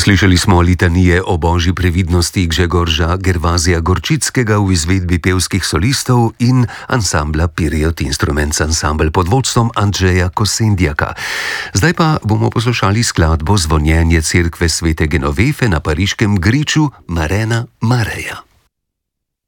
Slišali smo litanije o božji previdnosti Gžegorža Gervazija Gorčickega v izvedbi pevskih solistov in ansambla Period Instruments Ensemble pod vodstvom Andrzeja Kosendjaka. Zdaj pa bomo poslušali skladbo Zvonjenje cerkve svete Genovefe na pariškem griču Marena Mareja.